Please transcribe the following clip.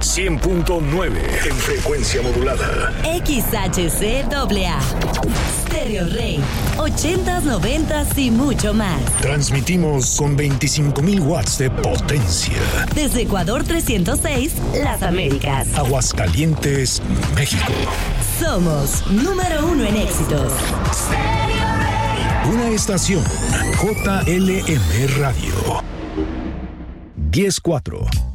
100.9 en frecuencia modulada. XHCAA. Stereo Rey. 80s, 90s y mucho más. Transmitimos con 25,000 watts de potencia. Desde Ecuador 306, Las Américas. Aguascalientes, México. Somos número 1 en éxitos. Stereo Rey. Una estación JLM Radio. 10-4.